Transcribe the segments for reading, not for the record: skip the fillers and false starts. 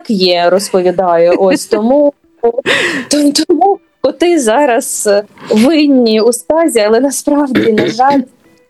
як є, розповідаю. Ось тому коти зараз винні у сказі, але насправді, на жаль,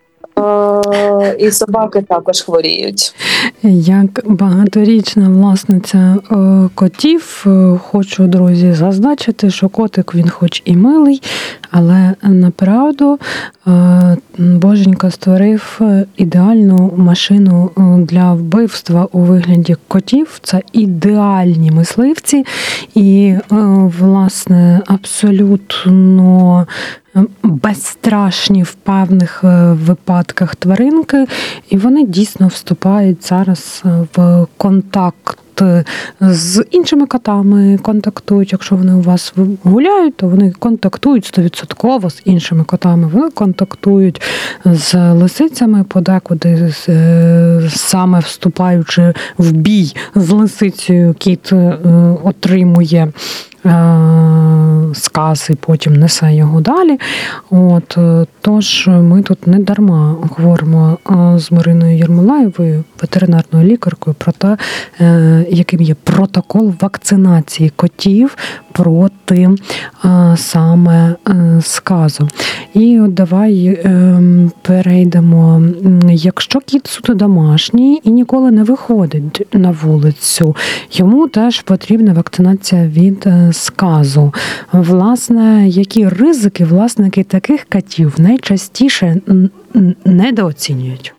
і собаки також хворіють. Як багаторічна власниця котів, хочу, друзі, зазначити, що котик, він хоч і милий, але направду Боженька створив ідеальну машину для вбивства у вигляді котів. Це ідеальні мисливці і, власне, абсолютно безстрашні в певних випадках тваринки, і вони дійсно вступають зараз в контакт з іншими котами, контактують. Якщо вони у вас гуляють, то вони контактують 100% з іншими котами. Вони контактують з лисицями, подекуди саме вступаючи в бій з лисицею, кіт отримує сказ і потім несе його далі. Тож ми тут не дарма говоримо з Мариною Єрмолаєвою, ветеринарною лікаркою, про те, яким є протокол вакцинації котів проти саме сказу. І от давай перейдемо. Якщо кіт суто домашній і ніколи не виходить на вулицю, йому теж потрібна вакцинація від сказу. Власне, які ризики власники таких котів найчастіше недооцінюють?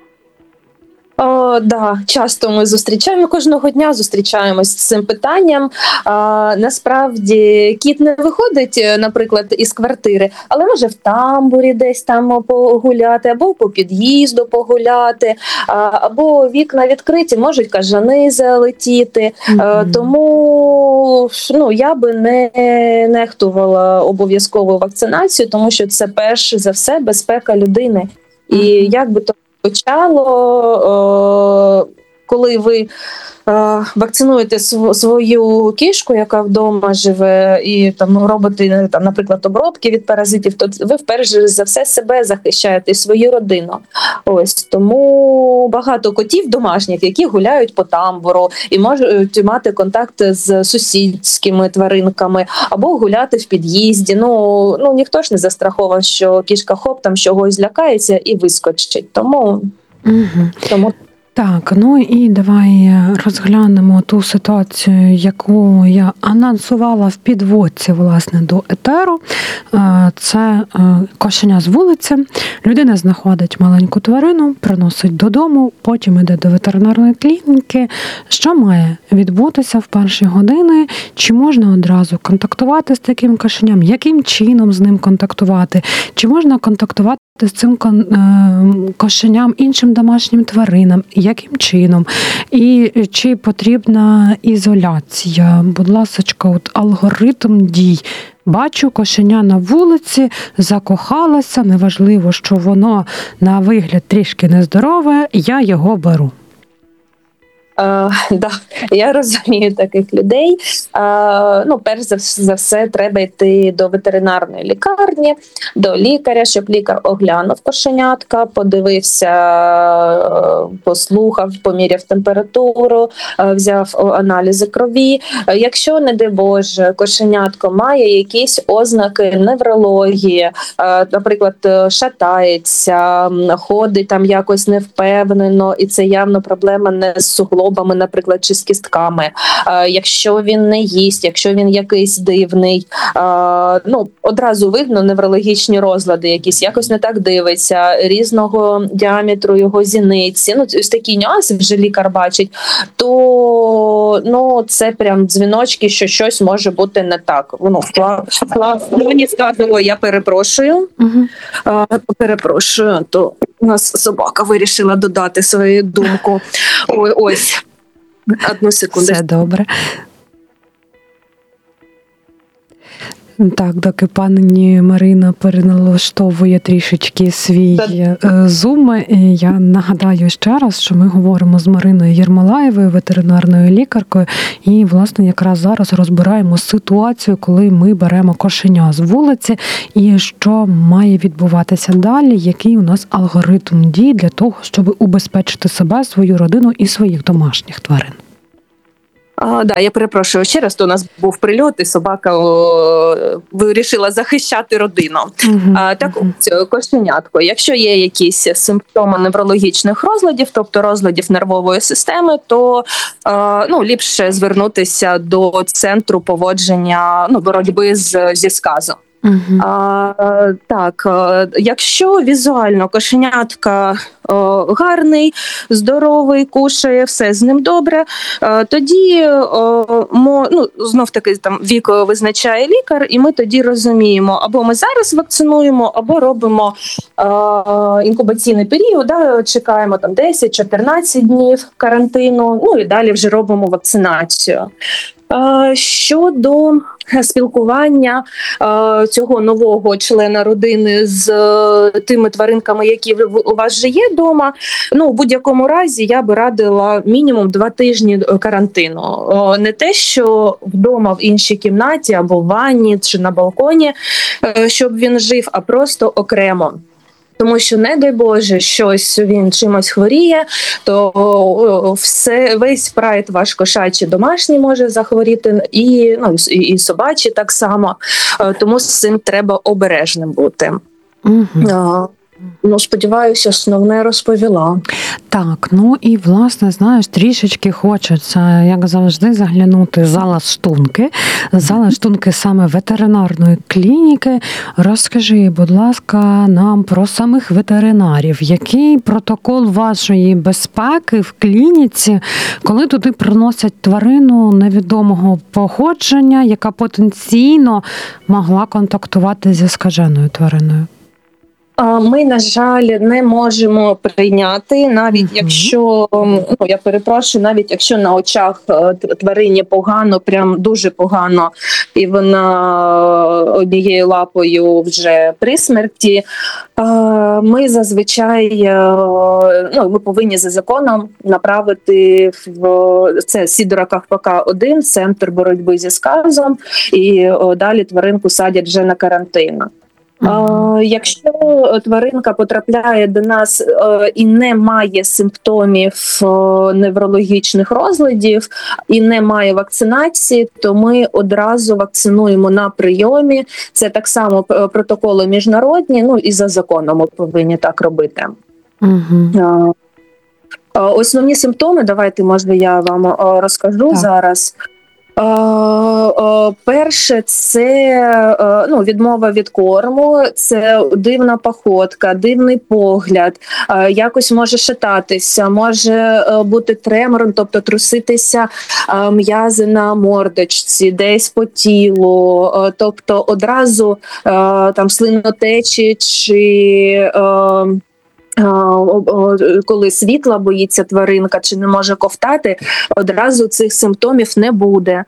Да, часто ми кожного дня зустрічаємось з цим питанням. Насправді кіт не виходить, наприклад, із квартири, але може в тамбурі десь там погуляти, або по під'їзду погуляти, або вікна відкриті, можуть кажани залетіти. Тому я би не нехтувала обов'язкову вакцинацію, тому що це перш за все безпека людини. І як би то почало, коли ви вакцинуєте свою кішку, яка вдома живе, і робите, наприклад, обробки від паразитів, то ви перш за все себе захищаєте, свою родину. Ось тому багато котів домашніх, які гуляють по тамбуру і можуть мати контакт з сусідськими тваринками або гуляти в під'їзді. Ніхто ж не застрахований, що кішка хоп там чогось злякається і вискочить. Тому Так, і давай розглянемо ту ситуацію, яку я анонсувала в підводці, власне, до етеру. Це кошеня з вулиці. Людина знаходить маленьку тварину, приносить додому, потім йде до ветеринарної клініки. Що має відбутися в перші години? Чи можна одразу контактувати з таким кошеням? Яким чином з ним контактувати? Чи можна контактувати з цим кошеням іншим домашнім тваринам, яким чином, і чи потрібна ізоляція? Будь ласочка, алгоритм дій. Бачу кошеня на вулиці, закохалася, неважливо, що воно на вигляд трішки нездорове, я його беру. Да, я розумію таких людей. Перш за все, треба йти до ветеринарної лікарні, до лікаря, щоб лікар оглянув кошенятка, подивився, послухав, поміряв температуру, взяв аналізи крові. Якщо, не дай Боже, кошенятко має якісь ознаки неврології, наприклад, шатається, ходить там якось невпевнено, і це явно проблема не з суглобами, наприклад, чи з кістками. Якщо він не їсть, якщо він якийсь дивний, одразу видно неврологічні розлади якісь, якось не так дивиться, різного діаметру його зіниці, ось такі нюанси вже лікар бачить, то це прям дзвіночки, що щось може бути не так. Мені сказали, я перепрошую, то у нас собака вирішила додати свою думку. Ось. Одну секунду. Все добре. Так, доки пані Марина переналаштовує трішечки свій зум, я нагадаю ще раз, що ми говоримо з Мариною Єрмолаєвою, ветеринарною лікаркою, і, власне, якраз зараз розбираємо ситуацію, коли ми беремо кошеня з вулиці, і що має відбуватися далі, який у нас алгоритм дій для того, щоб убезпечити себе, свою родину і своїх домашніх тварин. Я перепрошую ще раз, то у нас був прильот, і собака вирішила захищати родину. Так ось, кошенятко, якщо є якісь симптоми неврологічних розладів, тобто розладів нервової системи, то ліпше звернутися до центру поводження, боротьби зі сказом. Якщо візуально кошенятка гарний, здоровий, кушає, все з ним добре, тоді знов таки там вік визначає лікар, і ми тоді розуміємо, або ми зараз вакцинуємо, або робимо інкубаційний період, чекаємо там 10-14 днів карантину, і далі вже робимо вакцинацію. Щодо спілкування цього нового члена родини з тими тваринками, які у вас вже є вдома, у будь-якому разі я би радила мінімум 2 тижні карантину. Не те, що вдома в іншій кімнаті або в ванні чи на балконі, щоб він жив, а просто окремо. Тому що, не дай Боже, щось він чимось хворіє, то весь прайд ваш кошачий домашній може захворіти, і собачий так само. Тому з цим треба обережним бути. Сподіваюся, основне розповіла. Так, і власне, знаєш, трішечки хочеться, як завжди, заглянути за лаштунки саме ветеринарної клініки. Розкажи, будь ласка, нам про самих ветеринарів. Який протокол вашої безпеки в клініці, коли туди приносять тварину невідомого походження, яка потенційно могла контактувати зі скаженою твариною? Ми, на жаль, не можемо прийняти, навіть якщо, навіть якщо на очах тварині погано, прям дуже погано, і вона однією лапою вже при смерті, ми зазвичай, ми повинні за законом направити це Сідора Ковпака 1, центр боротьби зі сказом, і далі тваринку садять вже на карантин. Якщо тваринка потрапляє до нас і не має симптомів неврологічних розладів, і не має вакцинації, то ми одразу вакцинуємо на прийомі. Це так само протоколи міжнародні, і за законом ми повинні так робити. Основні симптоми, давайте, може, я вам розкажу зараз. Перше, це відмова від корму, це дивна походка, дивний погляд, якось може шататися, може бути тремором, тобто труситися м'язи на мордочці, десь по тілу, тобто одразу там слинотечі чи коли світла боїться тваринка чи не може ковтати, одразу цих симптомів не буде.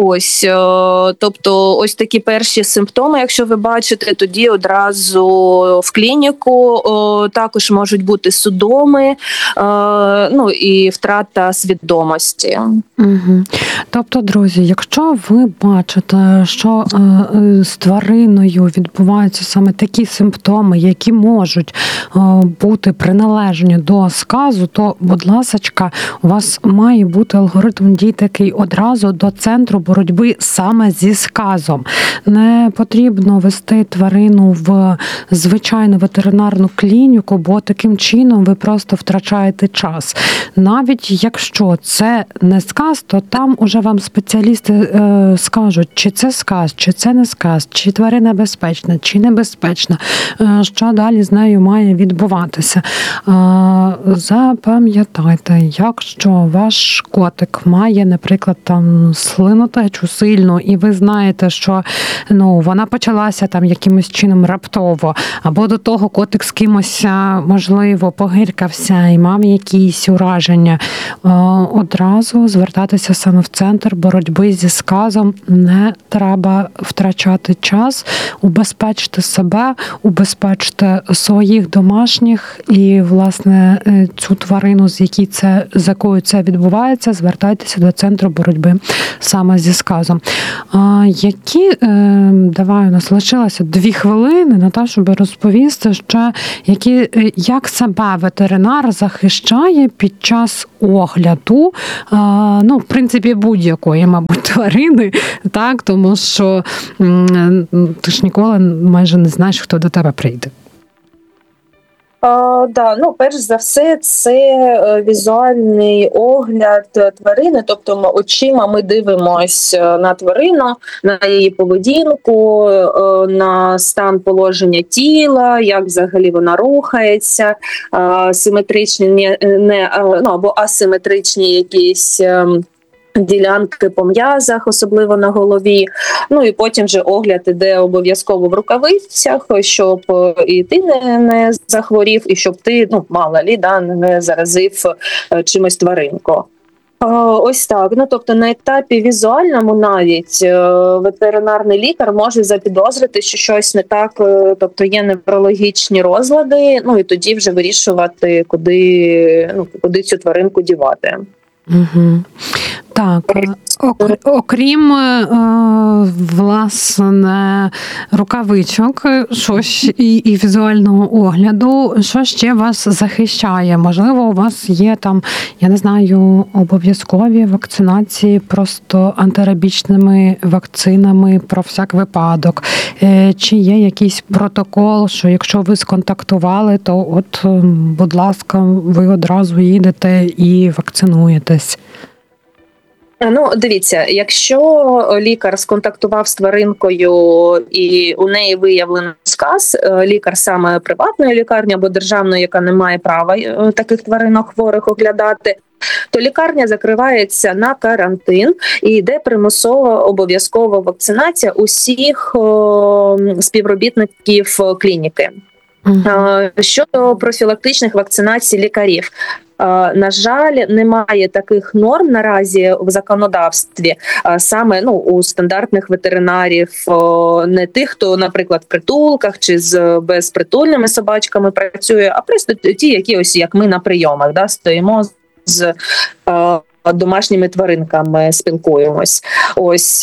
Тобто ось такі перші симптоми, якщо ви бачите, тоді одразу в клініку. Також можуть бути судоми, і втрата свідомості. Тобто, друзі, якщо ви бачите, що з твариною відбуваються саме такі симптоми, які можуть бути приналежні до сказу, то, будь ласочка, у вас має бути алгоритм дій такий одразу до центру боротьби саме зі сказом. Не потрібно вести тварину в звичайну ветеринарну клініку, бо таким чином ви просто втрачаєте час. Навіть якщо це не сказ, то там уже вам спеціалісти скажуть, чи це сказ, чи це не сказ, чи тварина безпечна, чи небезпечна, що далі з нею має відбуватися. Запам'ятайте, якщо ваш котик має, наприклад, там слинотечу сильну, і ви знаєте, що вона почалася там якимось чином раптово, або до того котик з кимось, можливо, погиркався і мав якісь ураження, одразу звертатися саме в центр боротьби зі сказом. Не треба втрачати час, убезпечте себе, убезпечте своїх домашніх і, власне, цю тварину, з якою це відбувається, звертайтеся до центру боротьби саме зі сказом. Давай, у нас лишилося 2 хвилини на те, щоб розповісти ще, як себе ветеринар захищає під час огляду, в принципі, будь-якої, мабуть, тварини, так, тому що ти ж ніколи майже не знаєш, хто до тебе прийде. Перш за все, це візуальний огляд тварини, тобто очима ми дивимося на тварину, на її поведінку, на стан положення тіла, як взагалі вона рухається, симетричні або асиметричні якісь ділянки по м'язах, особливо на голові. І потім вже огляд іде обов'язково в рукавицях, щоб і ти не захворів, і щоб ти, мало лі, не заразив чимось тваринку. Ось так. Тобто на етапі візуальному навіть ветеринарний лікар може запідозрити, що щось не так, тобто є неврологічні розлади, і тоді вже вирішувати, куди цю тваринку дівати. Угу. Так, окрім, власне, рукавичок, і візуального огляду, що ще вас захищає? Можливо, у вас є там, я не знаю, обов'язкові вакцинації просто антирабічними вакцинами про всяк випадок? Чи є якийсь протокол, що якщо ви сконтактували, то будь ласка, ви одразу їдете і вакцинуєтесь? Дивіться, якщо лікар сконтактував з тваринкою і у неї виявлено сказ, лікар саме приватної лікарні або державної, яка не має права таких тваринок хворих оглядати, то лікарня закривається на карантин і йде примусова обов'язкова вакцинація усіх співробітників клініки. Щодо профілактичних вакцинацій лікарів, на жаль, немає таких норм наразі в законодавстві, саме у стандартних ветеринарів, не тих, хто, наприклад, в притулках чи з безпритульними собачками працює, а просто ті, які ось як ми на прийомах, стоїмо з домашніми тваринками, спілкуємось. Ось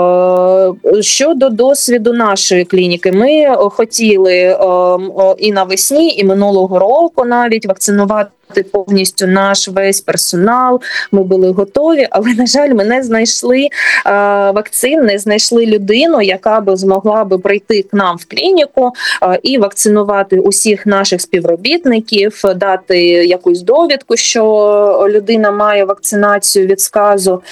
щодо досвіду нашої клініки, ми хотіли і навесні, і минулого року навіть вакцинувати повністю наш весь персонал, ми були готові, але, на жаль, ми не знайшли вакцин, не знайшли людину, яка б змогла би прийти к нам в клініку і вакцинувати усіх наших співробітників, дати якусь довідку, що людина має вакцинацію від сказу.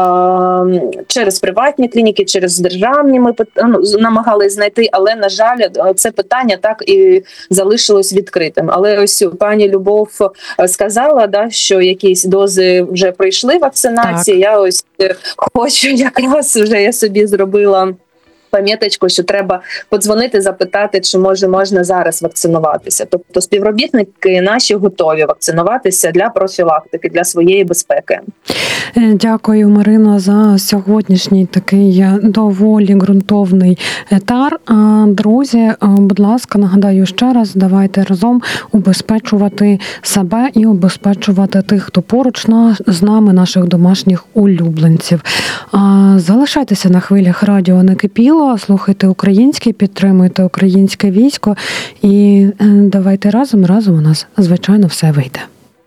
Через приватні клініки, через державні ми намагалися знайти, але, на жаль, це питання так і залишилось відкритим. Але ось пані Любов сказала, що якісь дози вже пройшли вакцинації. Так. Я ось хочу якраз вже я собі зробила пам'яточку, що треба подзвонити, запитати, чи можна зараз вакцинуватися. Тобто співробітники наші готові вакцинуватися для профілактики, для своєї безпеки. Дякую, Марино, за сьогоднішній такий доволі ґрунтовний етер. Друзі, будь ласка, нагадаю ще раз, давайте разом убезпечувати себе і убезпечувати тих, хто поруч з нами, наших домашніх улюбленців. Залишайтеся на хвилях радіо «Накипіло», слухайте українське, підтримуйте українське військо і давайте разом у нас, звичайно, все вийде.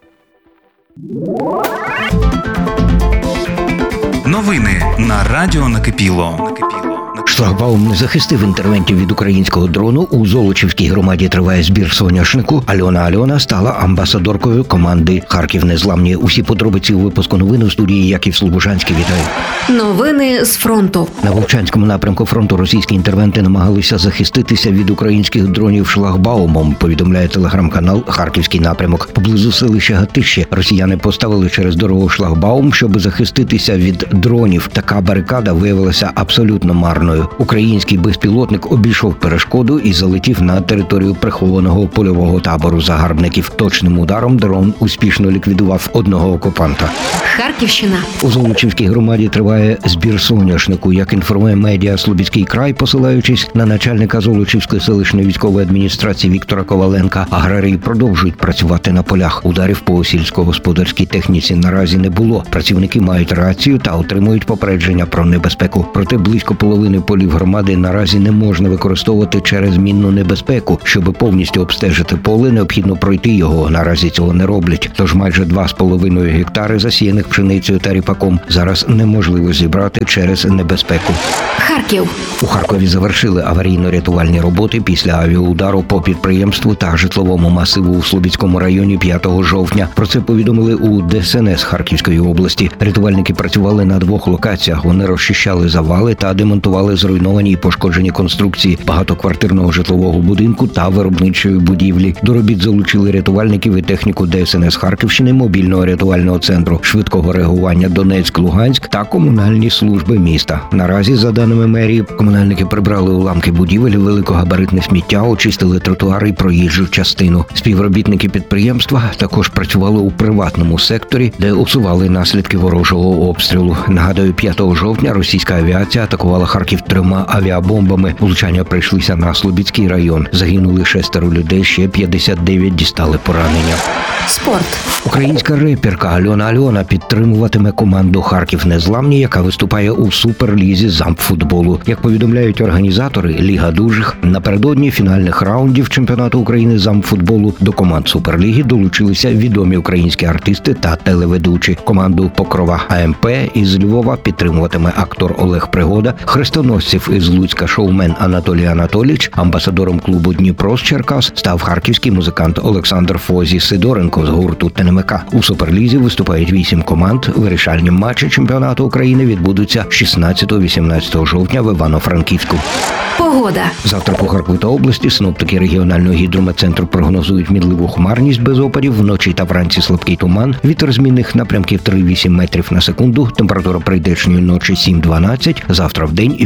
Новини на радіо «Накипіло». Шлагбаум не захистив інтервентів від українського дрону. У Золочівській громаді триває збір соняшнику. Альона стала амбасадоркою команди «Харків незламні». Усі подробиці у випуску новин у студії Яків Слобожанський. Вітаю. Новини з фронту. На Вовчанському напрямку фронту російські інтервенти намагалися захиститися від українських дронів шлагбаумом, повідомляє телеграм-канал «Харківський напрямок». Поблизу селища Гатище росіяни поставили через дорогу шлагбаум, щоб захиститися від дронів. Така барикада виявилася абсолютно марною. Український безпілотник обійшов перешкоду і залетів на територію прихованого польового табору загарбників. Точним ударом дрон успішно ліквідував одного окупанта. Харківщина. У Золочівській громаді триває збір соняшнику. Як інформує медіа «Слобідський край», посилаючись на начальника Золочівської селищної військової адміністрації Віктора Коваленка, аграрії продовжують працювати на полях. Ударів по сільськогосподарській техніці наразі не було. Працівники мають рацію та отримують попередження про небезпеку. Проте близько половини полів голів громади наразі не можна використовувати через мінну небезпеку. Щоб повністю обстежити поле, необхідно пройти його. Наразі цього не роблять. Тож майже 2,5 гектари засіяних пшеницею та ріпаком зараз неможливо зібрати через небезпеку. Харків. У Харкові завершили аварійно-рятувальні роботи після авіаудару по підприємству та житловому масиву у Слобідському районі 5 жовтня. Про це повідомили у ДСНС Харківської області. Рятувальники працювали на 2 локаціях. Вони розчищали завали та демонтували зруйновані і пошкоджені конструкції багатоквартирного житлового будинку та виробничої будівлі. До робіт залучили рятувальників і техніку ДСНС Харківщини, мобільного рятувального центру швидкого реагування Донецьк-Луганськ та комунальні служби міста. Наразі, за даними мерії, комунальники прибрали уламки будівель, великогабаритне сміття, очистили тротуари і проїжджу частину. Співробітники підприємства також працювали у приватному секторі, де усували наслідки ворожого обстрілу. Нагадаю, 5 жовтня російська авіація атакувала Харків 3 авіабомбами. Влучання прийшлися на Слобідський район. Загинули 6 людей, ще 59 дістали поранення. Спорт. Українська реперка Альона підтримуватиме команду «Харків Незламні», яка виступає у Суперлізі з амфутболу. Як повідомляють організатори Ліга дужих, напередодні фінальних раундів чемпіонату України з амфутболу до команд Суперліги долучилися відомі українські артисти та телеведучі. Команду Покрова АМП із Львова підтримуватиме актор Олег Пригода, хрестоносців із Луцька шоумен Анатолій Анатолійович, амбасадором клубу «Дніпро» з Черкас став харківський музикант Олександр Фозі Сидоренко з гурту ТНМК. У Суперлізі виступають 8 команд. Вирішальні матчі чемпіонату України відбудуться 16-18 жовтня в Івано-Франківську. Погода. Завтра по Харкову та області синоптики регіонального гідрометцентру прогнозують мінливу хмарність без опадів, вночі та вранці слабкий туман, вітер змінних напрямків 3-8 метрів на секунду, температура прийдешньої ночі 7-12, завтра в день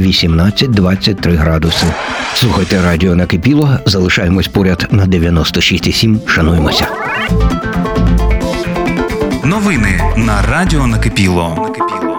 18-23 градуси. Слухайте радіо «Накипіло», залишаємось поряд на 96,7, шануємося. Новини на радіо «Накипіло».